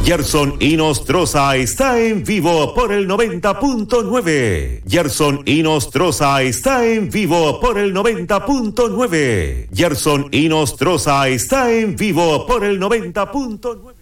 Gerson Inostroza está en vivo por el 90.9. Gerson Inostroza está en vivo por el 90.9. Gerson Inostroza está en vivo por el 90.9.